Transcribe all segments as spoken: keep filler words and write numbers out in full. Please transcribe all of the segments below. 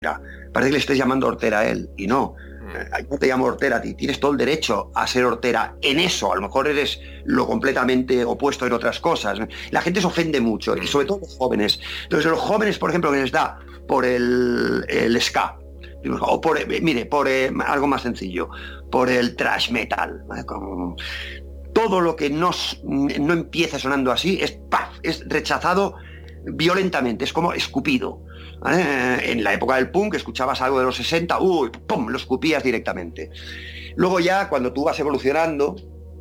Parece que le estés llamando hortera a él, y no. Yo te llamo hortera a ti, tienes todo el derecho a ser hortera en eso, a lo mejor eres lo completamente opuesto en otras cosas. La gente se ofende mucho, y sobre todo los jóvenes. Entonces los jóvenes, por ejemplo, que les da por el, el ska, o por, mire, por eh, algo más sencillo, por el thrash metal, ¿vale? Como, todo lo que no, no empieza sonando así es, ¡paf!, es rechazado violentamente, es como escupido. ¿Vale? En la época del punk escuchabas algo de los sesenta, uy, pum, lo escupías directamente. Luego ya cuando tú vas evolucionando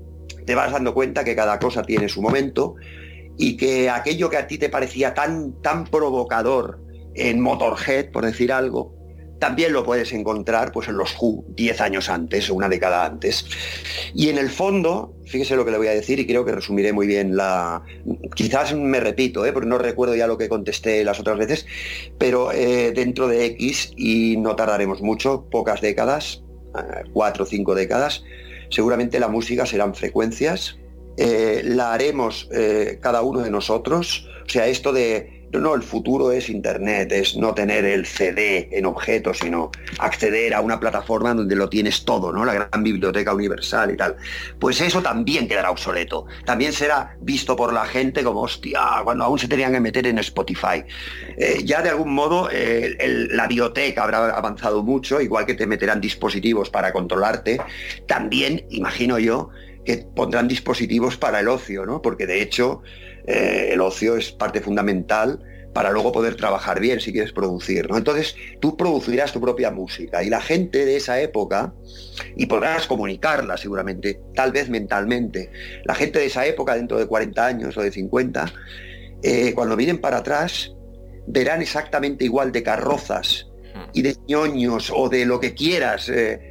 te vas dando cuenta que cada cosa tiene su momento y que aquello que a ti te parecía tan, tan provocador en Motorhead, por decir algo, también lo puedes encontrar pues en los Who diez años antes o una década antes. Y en el fondo, fíjese lo que le voy a decir y creo que resumiré muy bien la... Quizás me repito, ¿eh? Porque no recuerdo ya lo que contesté las otras veces, pero eh, dentro de X, y no tardaremos mucho, pocas décadas, eh, cuatro o cinco décadas, seguramente la música serán frecuencias, eh, la haremos eh, cada uno de nosotros, o sea, esto de... No, el futuro es Internet, es no tener el C D en objeto, sino acceder a una plataforma donde lo tienes todo, ¿no? La gran biblioteca universal y tal. Pues eso también quedará obsoleto. También será visto por la gente como, hostia, cuando aún se tenían que meter en Spotify. Eh, ya de algún modo eh, el, la biblioteca habrá avanzado mucho, igual que te meterán dispositivos para controlarte. También, imagino yo, que pondrán dispositivos para el ocio, ¿no? Porque de hecho eh, el ocio es parte fundamental para luego poder trabajar bien si quieres producir, ¿no? Entonces tú producirás tu propia música y la gente de esa época, y podrás comunicarla seguramente, tal vez mentalmente, la gente de esa época dentro de cuarenta años o de cincuenta, eh, cuando miren para atrás verán exactamente igual de carrozas y de ñoños o de lo que quieras, eh,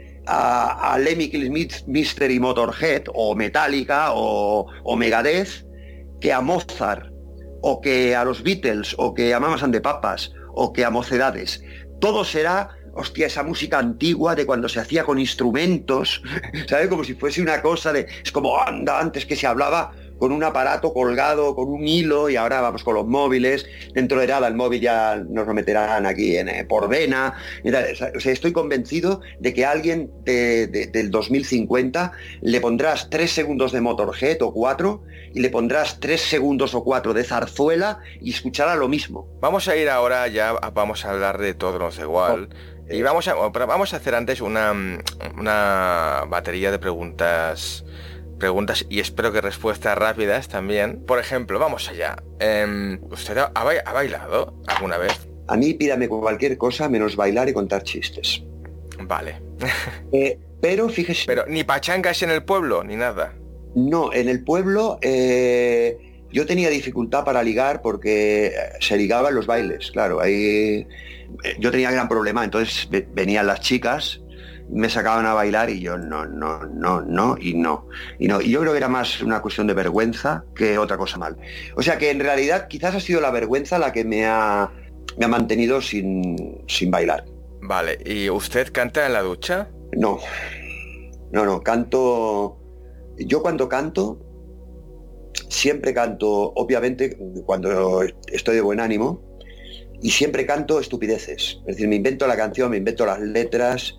a, a Lemmy Kilmister y Motorhead o Metallica o, o Megadeth, que a Mozart o que a los Beatles o que a Mamas and the Papas o que a Mocedades. Todo será, hostia, esa música antigua de cuando se hacía con instrumentos, ¿sabes? Como si fuese una cosa de... Es como, anda, antes que se hablaba con un aparato colgado, con un hilo, y ahora vamos con los móviles. Dentro de nada el móvil ya nos lo meterán aquí en, eh, por vena. O sea, estoy convencido de que a alguien de, de, del dos mil cincuenta le pondrás tres segundos de Motorhead o cuatro, y le pondrás tres segundos o cuatro de zarzuela y escuchará lo mismo. Vamos a ir ahora, ya vamos a hablar de Todo nos da igual. Oh, y vamos a, vamos a hacer antes una, una batería de preguntas... Preguntas y espero que respuestas rápidas también. Por ejemplo, vamos allá. Eh, ¿Usted ha, ha bailado alguna vez? A mí pídame cualquier cosa menos bailar y contar chistes. Vale. eh, pero fíjese... Pero ni pachangas en el pueblo, ni nada. No, en el pueblo eh, yo tenía dificultad para ligar porque se ligaba en los bailes, claro. Ahí yo tenía gran problema, entonces venían las chicas, me sacaban a bailar y yo no, no, no, no y no. Y no. Y yo creo que era más una cuestión de vergüenza que otra cosa mal. O sea que en realidad quizás ha sido la vergüenza la que me ha, me ha mantenido sin, sin bailar. Vale, ¿y usted canta en la ducha? No, no, no, canto... Yo cuando canto, siempre canto, obviamente, cuando estoy de buen ánimo, y siempre canto estupideces. Es decir, me invento la canción, me invento las letras...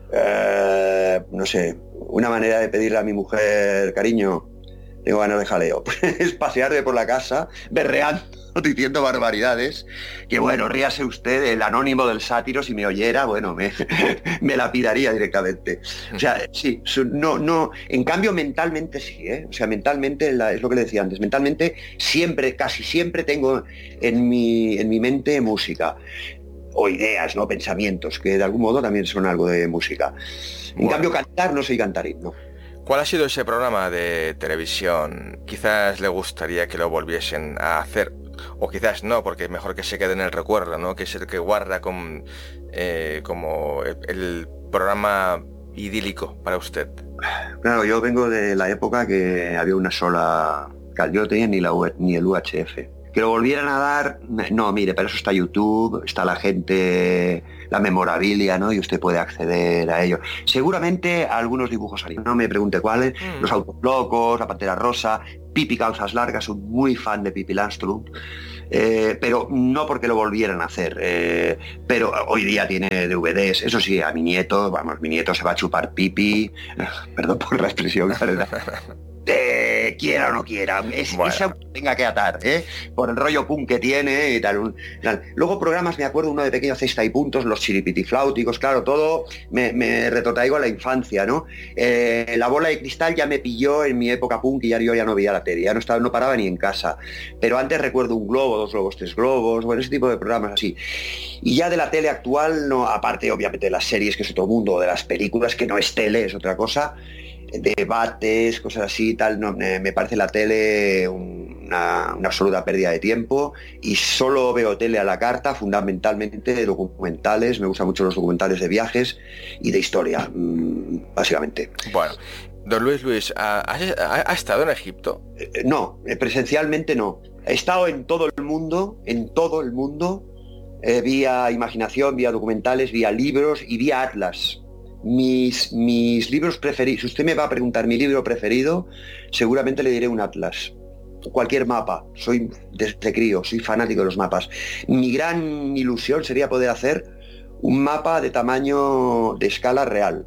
Eh, no sé, una manera de pedirle a mi mujer, cariño, tengo ganas de jaleo, es pasearme por la casa berreando, diciendo barbaridades, que bueno, ríase usted, el anónimo del sátiro, si me oyera, bueno, me, me lapidaría directamente. O sea, sí, no, no, en cambio mentalmente sí, ¿eh? O sea, mentalmente, la, es lo que le decía antes, mentalmente siempre, casi siempre tengo en mi, en mi mente música. O ideas, ¿no? Pensamientos, que de algún modo también son algo de música. En bueno. cambio, cantar, no soy cantarín, ¿no? ¿Cuál ha sido ese programa de televisión? Quizás le gustaría que lo volviesen a hacer, o quizás no, porque es mejor que se quede en el recuerdo, ¿no? Que es el que guarda con, eh, como el, el programa idílico para usted. Claro, yo vengo de la época que había una sola... Yo no tenía ni, la, ni el U H F. Que lo volvieran a dar, no, mire, para eso está YouTube, está la gente, la memorabilia, ¿no? Y usted puede acceder a ello. Seguramente a algunos dibujos animados, no me pregunte cuáles, mm. Los Autos Locos, La Pantera Rosa, Pipi Causas Largas, soy muy fan de Pippi Landström. Eh, pero no porque lo volvieran a hacer. Eh, pero hoy día tiene D V Ds. Eso sí, a mi nieto, vamos, mi nieto se va a chupar pipi. Perdón por la expresión, ¿verdad? Eh, quiera o no quiera, es, Bueno. esa tenga que atar, ¿eh? Por el rollo punk que tiene y tal, un, tal. Luego programas, me acuerdo uno de Pequeño Cesta y Puntos, los chiripitifláuticos, claro, todo me, me retrotraigo a la infancia, ¿no? Eh, la bola de cristal ya me pilló en mi época punk y ya yo ya no veía la tele, ya no estaba, no paraba ni en casa. Pero antes recuerdo un globo, dos globos, tres globos, bueno, ese tipo de programas así. Y ya de la tele actual, no, aparte obviamente de las series, que es otro mundo, o de las películas, que no es tele, es otra cosa. Debates, cosas así, tal, no, me, me parece la tele una, una absoluta pérdida de tiempo y solo veo tele a la carta, fundamentalmente documentales, me gustan mucho los documentales de viajes y de historia, básicamente. Bueno, don Luis Luis, ¿ha, ha, ha estado en Egipto? Eh, no, presencialmente no. He estado en todo el mundo, en todo el mundo, eh, vía imaginación, vía documentales, vía libros y vía atlas. Mis, mis libros preferidos, si usted me va a preguntar mi libro preferido, seguramente le diré un atlas. Cualquier mapa, soy desde crío, soy fanático de los mapas. Mi gran ilusión sería poder hacer un mapa de tamaño, de escala real.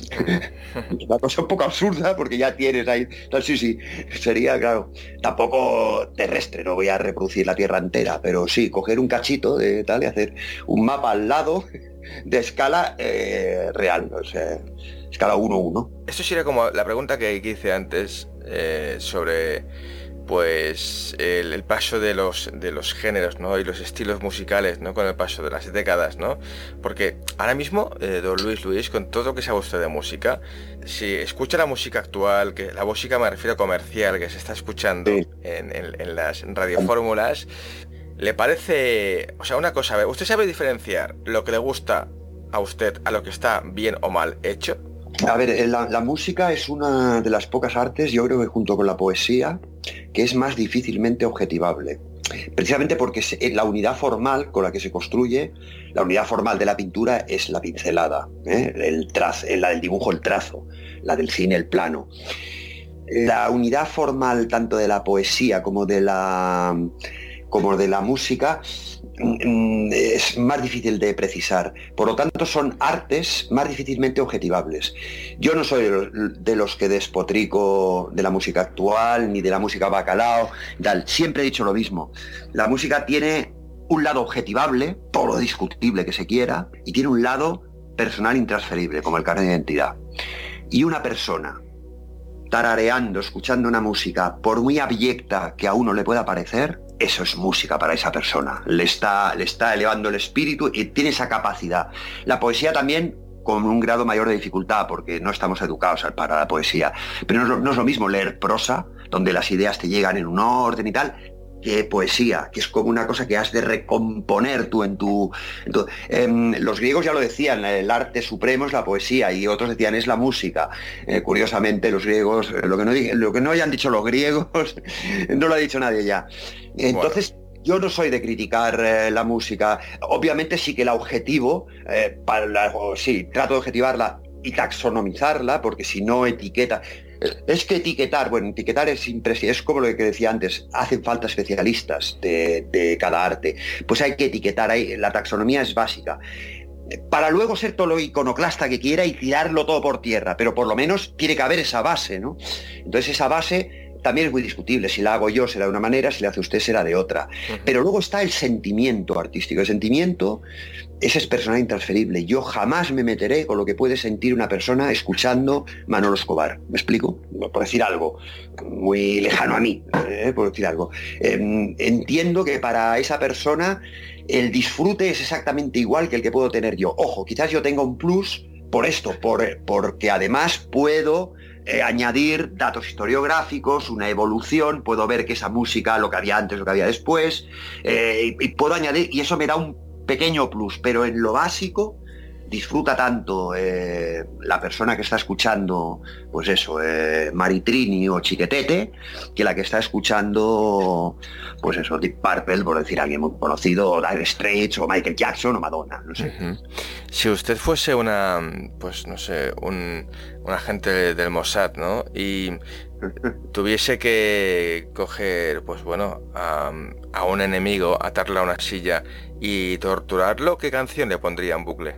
Una cosa un poco absurda porque ya tienes ahí, sí, sí, sería, claro, tampoco terrestre, no voy a reproducir la Tierra entera, pero sí, coger un cachito de tal y hacer un mapa al lado de escala eh, real, o sea, escala uno uno. Esto sería como la pregunta que hice antes eh, sobre pues el, el paso de los de los géneros, ¿no? Y los estilos musicales, ¿no? Con el paso de las décadas, ¿no? Porque ahora mismo, eh, don Luis Luis, con todo lo que sabe usted de música, si escucha la música actual, que la música me refiero comercial, que se está escuchando sí. en, en, en las radiofórmulas, ¿le parece, o sea, una cosa, usted sabe diferenciar lo que le gusta a usted a lo que está bien o mal hecho? A ver, la, la música es una de las pocas artes, yo creo que junto con la poesía, que es más difícilmente objetivable. Precisamente porque la unidad formal con la que se construye, la unidad formal de la pintura es la pincelada, ¿eh? el trazo, la del dibujo, el trazo, la del cine, el plano. La unidad formal tanto de la poesía como de la, como de la música es más difícil de precisar. Por lo tanto, son artes más difícilmente objetivables. Yo no soy de los que despotrico de la música actual, ni de la música bacalao, tal. Siempre he dicho lo mismo. La música tiene un lado objetivable, todo lo discutible que se quiera, y tiene un lado personal intransferible, como el carnet de identidad. Y una persona tarareando, escuchando una música, por muy abyecta que a uno le pueda parecer, eso es música para esa persona. Le está, le está elevando el espíritu y tiene esa capacidad. La poesía también con un grado mayor de dificultad, porque no estamos educados para la poesía. Pero no es, lo, no es lo mismo leer prosa, donde las ideas te llegan en un orden y tal, que poesía, que es como una cosa que has de recomponer tú en tu... En tu eh, los griegos ya lo decían, el arte supremo es la poesía, y otros decían es la música. Eh, curiosamente los griegos, lo que, no, lo que no hayan dicho los griegos, no lo ha dicho nadie ya. Entonces... Bueno. Yo no soy de criticar eh, la música. Obviamente sí que la objetivo, eh, para la, sí, trato de objetivarla y taxonomizarla, porque si no etiqueta... Es que etiquetar, bueno, etiquetar es impresionante, es como lo que decía antes, hacen falta especialistas de, de cada arte. Pues hay que etiquetar, ahí, la taxonomía es básica. Para luego ser todo lo iconoclasta que quiera y tirarlo todo por tierra, pero por lo menos tiene que haber esa base, ¿no? Entonces esa base... también es muy discutible, si la hago yo será de una manera, si la hace usted será de otra. Uh-huh. Pero luego está el sentimiento artístico. El sentimiento, ese es personal intransferible. Yo jamás me meteré con lo que puede sentir una persona escuchando Manolo Escobar. ¿Me explico? Por decir algo muy lejano a mí, ¿eh? por decir algo. Eh, entiendo que para esa persona el disfrute es exactamente igual que el que puedo tener yo. Ojo, quizás yo tenga un plus por esto, por, porque además puedo... Eh, añadir datos historiográficos, una evolución, puedo ver que esa música, lo que había antes, lo que había después, eh, y, y puedo añadir, y eso me da un pequeño plus, pero en lo básico disfruta tanto eh, la persona que está escuchando, pues eso, eh, Maritrini o Chiquetete, que la que está escuchando, pues eso, Deep Purple, por decir alguien muy conocido, o Dire Straits, o Michael Jackson, o Madonna, no sé. Uh-huh. Si usted fuese una, pues no sé, un, un agente del Mossad, ¿no? Y tuviese que coger, pues bueno, um, a un enemigo, atarlo a una silla y torturarlo, ¿qué canción le pondría en bucle?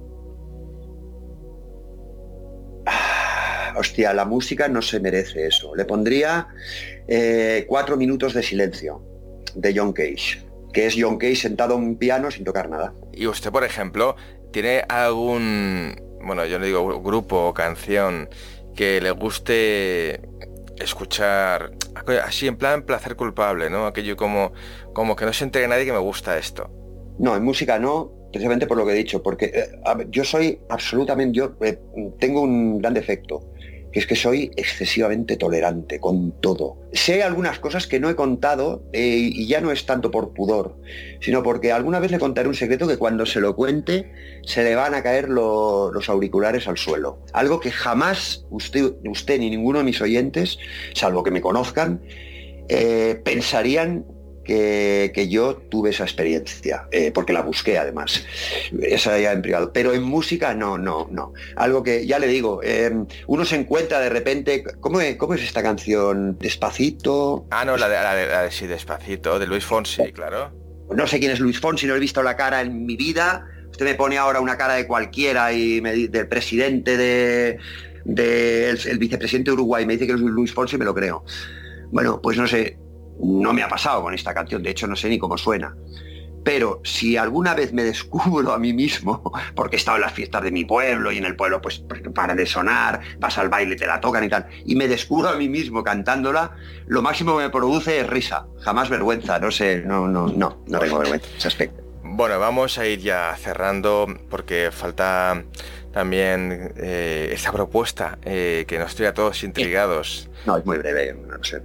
Ah, hostia, la música no se merece eso. Le pondría eh, Cuatro minutos de silencio, de John Cage, que es John Cage sentado en un piano sin tocar nada. Y usted, por ejemplo, ¿tiene algún, bueno, yo no digo grupo o canción que le guste escuchar así en plan placer culpable, ¿no? Aquello como, como que no se entere nadie que me gusta esto. No, en música no, precisamente por lo que he dicho, porque eh, a ver, yo soy absolutamente, yo eh, tengo un gran defecto, que es que soy excesivamente tolerante con todo. Sé algunas cosas que no he contado eh, y ya no es tanto por pudor, sino porque alguna vez le contaré un secreto que cuando se lo cuente se le van a caer lo, los auriculares al suelo. Algo que jamás usted, usted ni ninguno de mis oyentes, salvo que me conozcan, eh, pensarían Que, que yo tuve esa experiencia, eh, porque la busqué además, esa ya en privado, pero en música no, no, no. Algo que, ya le digo, eh, uno se encuentra de repente, ¿cómo es, cómo es esta canción? Despacito. Ah, no, la de, la de, la de sí, Despacito, de Luis Fonsi, claro. No sé quién es Luis Fonsi, no he visto la cara en mi vida. Usted me pone ahora una cara de cualquiera y me, del presidente de, de el, el vicepresidente de Uruguay, me dice que es Luis Fonsi, me lo creo. Bueno, pues no sé. No me ha pasado con esta canción, de hecho no sé ni cómo suena. Pero si alguna vez me descubro a mí mismo, porque he estado en las fiestas de mi pueblo y en el pueblo pues para de sonar, vas al baile, te la tocan y tal, y me descubro a mí mismo cantándola, lo máximo que me produce es risa, jamás vergüenza, no sé, no, no, no, no tengo vergüenza en ese aspecto. Bueno, vamos a ir ya cerrando porque falta también eh, esta propuesta eh, que nos trae a todos intrigados. No, es muy breve, no sé.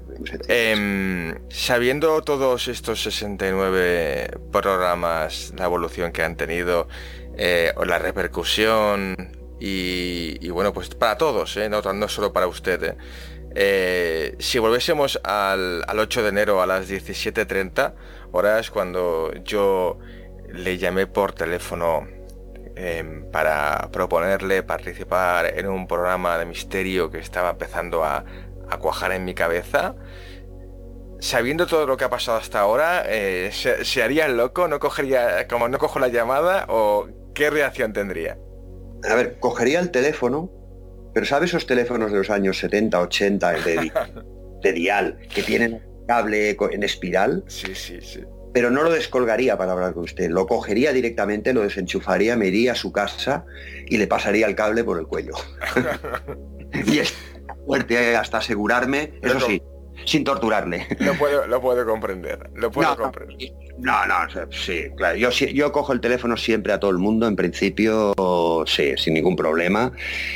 Eh, sabiendo todos estos sesenta y nueve programas, la evolución que han tenido, eh, la repercusión y, y bueno, pues para todos, eh, no, no solo para usted. Eh. Eh, si volviésemos al, al ocho de enero a las diecisiete treinta horas, cuando yo le llamé por teléfono eh, para proponerle participar en un programa de misterio que estaba empezando a, a cuajar en mi cabeza, sabiendo todo lo que ha pasado hasta ahora, eh, ¿se, se haría el loco? ¿No cogería, como no cojo la llamada? ¿O qué reacción tendría? A ver, cogería el teléfono, pero ¿sabes esos teléfonos de los años setenta, ochenta de, de dial, que tienen cable en espiral? Sí, sí, sí. Pero no lo descolgaría para hablar con usted, lo cogería directamente, lo desenchufaría, me iría a su casa y le pasaría el cable por el cuello. Y es fuerte hasta asegurarme, eso no, sí, sin torturarle. Lo puedo, lo puedo comprender, lo puedo no, comprender. No, no, sí, claro, yo, yo cojo el teléfono siempre a todo el mundo, en principio, sí, sin ningún problema.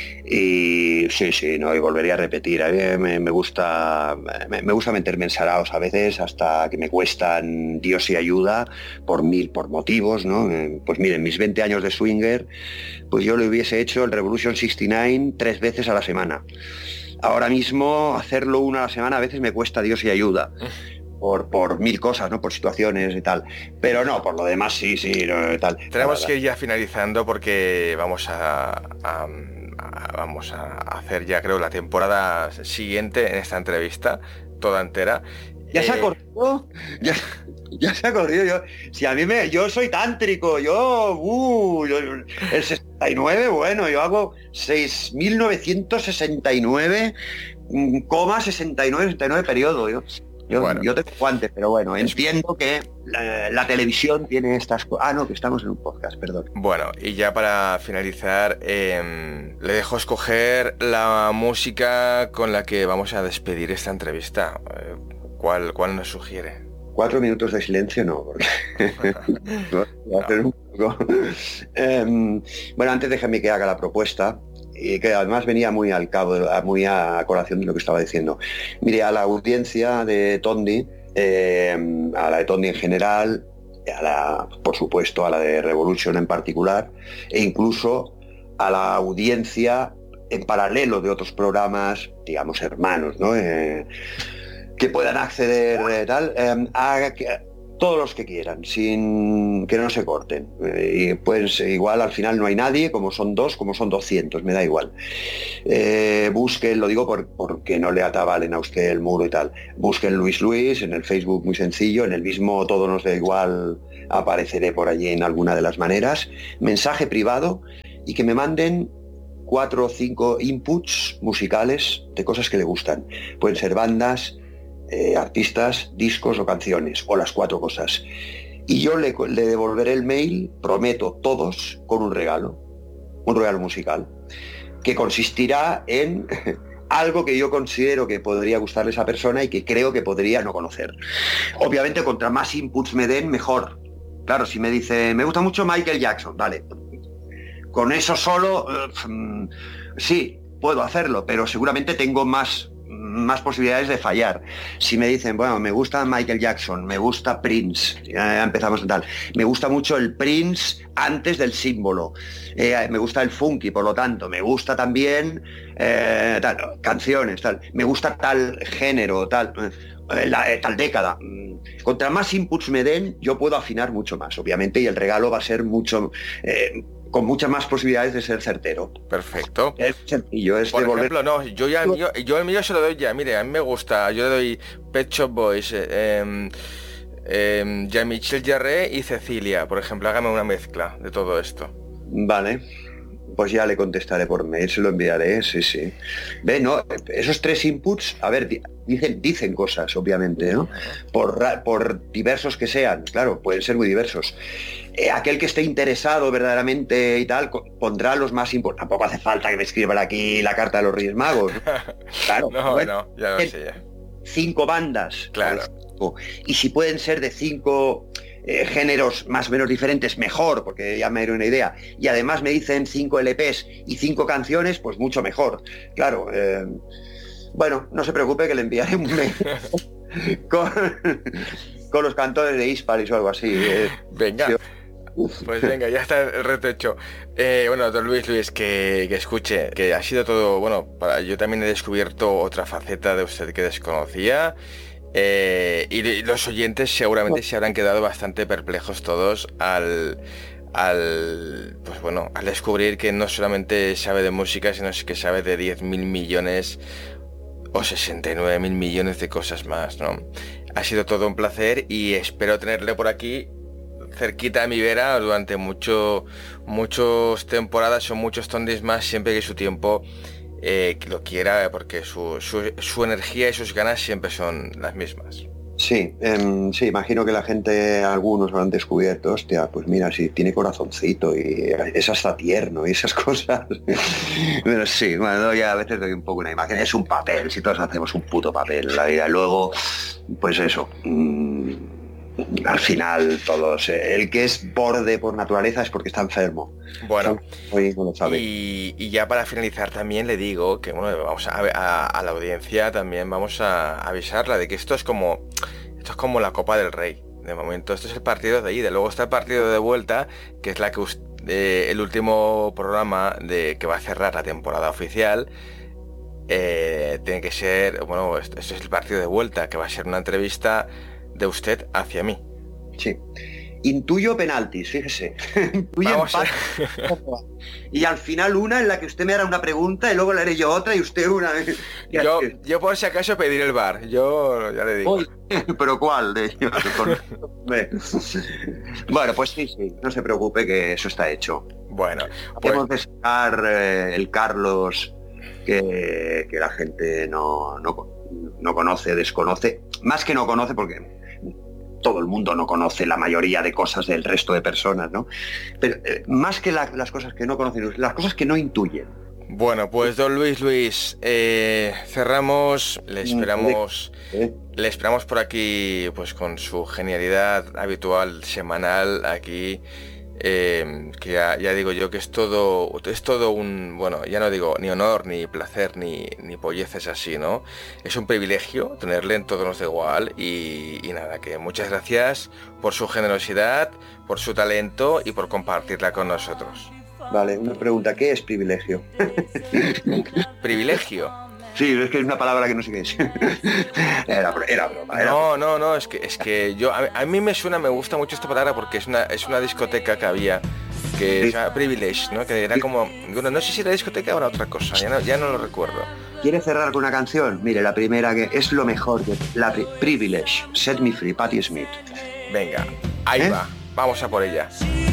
Y sí, sí, no, y volvería a repetir. A mí me, me gusta me, me gusta meterme en saraos a veces hasta que me cuestan Dios y ayuda por mil, por motivos, ¿no? Pues miren, mis veinte años de swinger, pues yo le hubiese hecho el Revolution sesenta y nueve tres veces a la semana. Ahora mismo hacerlo una a la semana a veces me cuesta Dios y ayuda. Por, por mil cosas, ¿no? Por situaciones y tal. Pero no, por lo demás sí, sí, no, tal. Tenemos que ir ya finalizando porque vamos a, a, a vamos a hacer ya creo la temporada siguiente en esta entrevista, toda entera. ¿Ya eh... se ha corrido? ¿Ya, ya se ha corrido? Yo, si a mí me... Yo soy tántrico, yo... Uh, yo el sesenta y nueve, bueno, yo hago seis mil novecientos sesenta y nueve, coma sesenta y nueve, sesenta y nueve periodo, yo... Yo, bueno. yo tengo guantes, pero bueno, entiendo que la, la televisión tiene estas cosas. Ah, no, que estamos en un podcast, perdón. Bueno, y ya para finalizar, eh, le dejo escoger la música con la que vamos a despedir esta entrevista. Eh, ¿Cuál, cuál nos sugiere? Cuatro minutos de silencio, no, porque voy a hacer un poco. eh, bueno, antes déjame que haga la propuesta. Y que además venía muy al cabo, muy a colación de lo que estaba diciendo. Mire, a la audiencia de Tondi, eh, a la de Tondi en general, a la, por supuesto, a la de Revolution en particular, e incluso a la audiencia en paralelo de otros programas, digamos, hermanos, ¿no? Eh, que puedan acceder eh, tal, eh, a, a todos los que quieran, sin que no se corten. Eh, y pues igual al final no hay nadie, como son dos, como son doscientos, me da igual. Eh, busquen, lo digo por, porque no le atabalen a usted el muro y tal. Busquen Luis Luis en el Facebook, muy sencillo, en el mismo Todo nos da igual, apareceré por allí en alguna de las maneras. Mensaje privado y que me manden cuatro o cinco inputs musicales de cosas que le gustan. Pueden ser bandas, eh, artistas, discos o canciones, o las cuatro cosas. Y yo le, le devolveré el mail, prometo, todos, con un regalo, un regalo musical, que consistirá en algo que yo considero que podría gustarle a esa persona y que creo que podría no conocer. Obviamente, contra más inputs me den, mejor. Claro, si me dice, me gusta mucho Michael Jackson, vale. Con eso solo, uh, sí, puedo hacerlo, pero seguramente tengo más, más posibilidades de fallar. Si me dicen, bueno, me gusta Michael Jackson, me gusta Prince, ya empezamos en tal, me gusta mucho el Prince antes del símbolo, eh, me gusta el funky, por lo tanto, me gusta también eh, tal, canciones, tal, me gusta tal género, tal... La, eh, tal década. Contra más inputs me den, yo puedo afinar mucho más, obviamente, y el regalo va a ser mucho eh, con muchas más posibilidades de ser certero. Perfecto. Es sencillo, es Por devolver... ejemplo, no, yo ya yo, yo el mío se lo doy ya, mire, a mí me gusta, yo le doy Pet Shop Boys, eh, eh, Jean-Michel Jarre y Cecilia, por ejemplo, hágame una mezcla de todo esto. Vale. Pues ya le contestaré por mail, se lo enviaré, sí, sí. Ve, no, esos tres inputs, a ver, dicen, dicen cosas, obviamente, ¿no? Por, por diversos que sean, claro, pueden ser muy diversos. Eh, aquel que esté interesado verdaderamente y tal, pondrá los más importantes. Tampoco hace falta que me escriban aquí la carta de los Reyes Magos, ¿no? Claro. No, bueno, no, ya lo sé ya. Cinco bandas. Claro. Y si pueden ser de cinco... Eh, géneros más o menos diferentes, mejor, porque ya me haré una idea, y además me dicen cinco L Ps y cinco canciones, pues mucho mejor. Claro, eh, bueno, no se preocupe que le enviaré un mail con, con los cantores de Hispalis o algo así. Eh. Venga. Pues venga, ya está el reto hecho. Eh, bueno, don Luis Luis, que, que escuche, que ha sido todo, bueno, para, yo también he descubierto otra faceta de usted que desconocía. Eh, y los oyentes seguramente se habrán quedado bastante perplejos todos al, al, pues bueno, al descubrir que no solamente sabe de música, sino que sabe de diez mil millones o sesenta y nueve mil millones de cosas más, ¿no? Ha sido todo un placer y espero tenerle por aquí cerquita a mi vera durante mucho, muchas temporadas o muchos tondes más, siempre que su tiempo Eh, que lo quiera, porque su, su, su energía y sus ganas siempre son las mismas. Sí, eh, sí, imagino que la gente, algunos lo han descubierto, hostia, pues mira, sí, tiene corazoncito y es hasta tierno y esas cosas. Pero sí, bueno, ya a veces doy un poco una imagen, es un papel, si todos hacemos un puto papel en la vida, y luego, pues eso, mmm, al final todos, eh, el que es borde por naturaleza es porque está enfermo. Bueno, hoy no lo sabe. Y, y ya para finalizar también le digo que bueno, vamos a, a, a la audiencia también vamos a avisarla de que esto es como esto es como la Copa del Rey. De momento esto es el partido de ida, luego está el partido de vuelta, que es la que eh, el último programa de que va a cerrar la temporada oficial. Eh, tiene que ser, bueno, esto, esto es el partido de vuelta, que va a ser una entrevista de usted hacia mí. Sí. Intuyo penaltis, fíjese. Intuyo Vamos a... Y al final una en la que usted me hará una pregunta y luego le haré yo otra y usted una. yo, yo por si acaso pedir el bar, yo ya le digo. Uy, ¿pero cuál de ellos? Bueno, pues sí, sí, no se preocupe que eso está hecho. Bueno, pues... Podemos sacar eh, el Carlos que, que la gente no, no, no conoce, desconoce. Más que no conoce porque... todo el mundo no conoce la mayoría de cosas del resto de personas, ¿no? Pero eh, más que la, las cosas que no conocen, las cosas que no intuyen. Bueno, pues don Luis Luis, eh, cerramos, le esperamos, ¿Eh? le esperamos por aquí, pues con su genialidad habitual semanal aquí. Eh, que ya, ya digo yo que es todo es todo un, bueno, ya no digo ni honor, ni placer, ni, ni polleces así, ¿no? Es un privilegio tenerle en Todo nos da igual y, y nada, que muchas gracias por su generosidad, por su talento y por compartirla con nosotros. Vale, una pregunta, ¿qué es privilegio? Privilegio. Sí, es que es una palabra que no sé qué es. era, era broma. Era no, no, no, es que es que yo a, a mí me suena, me gusta mucho esta palabra porque es una es una discoteca que había que Sí. se llama Privilege, ¿no? Que era Sí. como, bueno, no sé si era discoteca o era otra cosa, ya no, ya no lo recuerdo. ¿Quiere cerrar con una canción? Mire, la primera que es lo mejor de la pri- Privilege, Set Me Free, Patti Smith. Venga, ahí ¿Eh? va, vamos a por ella.